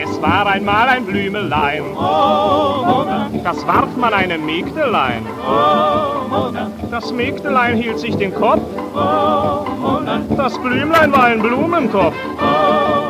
Es war einmal ein Blümelein, Oh, Mutter, das warf man einem Mägdelein. oh, Mutter, Das Mägdelein hielt sich den Kopf, oh, Mutter, das Blümlein war ein Blumentopf. oh,